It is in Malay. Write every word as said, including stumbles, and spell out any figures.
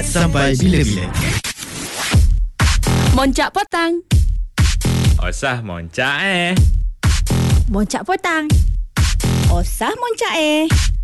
Ingat sampai bila-bila. Moncak potang. Osah moncak eh. Moncak potang. Osah moncak eh.